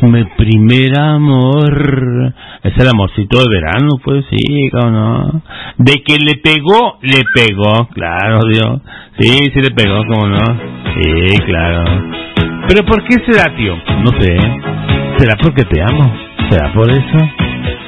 Mi primer amor. Es el amorcito de verano, pues sí, ¿cómo no? De que le pegó, claro, Dios. Sí le pegó, ¿cómo no? Sí, claro. ¿Pero por qué será, tío? No sé. ¿Será porque te amo? ¿Será por eso?